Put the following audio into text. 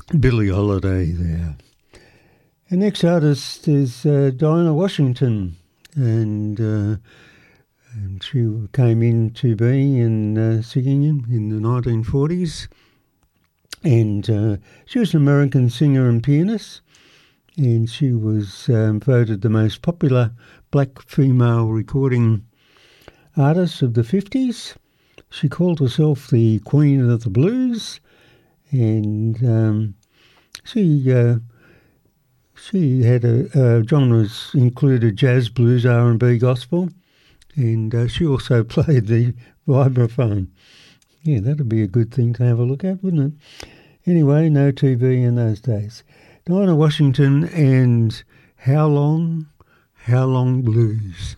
Billie Holiday there. The next artist is Dinah Washington, and she came into being in singing in the 1940s, and she was an American singer and pianist, and she was voted the most popular black female recording artist of the 50s. She called herself the Queen of the Blues, and she had genres included jazz, blues, R&B, gospel, and she also played the vibraphone. Yeah, that'd be a good thing to have a look at, wouldn't it? Anyway, no TV in those days. Dinah Washington and How Long Blues.